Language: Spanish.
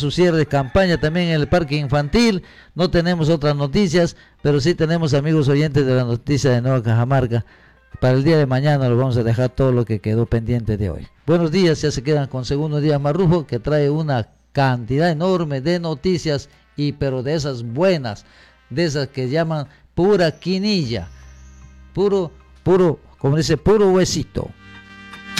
su cierre de campaña también en el parque infantil. No tenemos otras noticias, pero sí tenemos amigos oyentes de la noticia de Nueva Cajamarca. Para el día de mañana lo vamos a dejar todo lo que quedó pendiente de hoy. Buenos días, ya se quedan con Segundo Día Marrufo, que trae una cantidad enorme de noticias, pero de esas buenas, de esas que llaman pura quinilla, puro, como dice, puro huesito.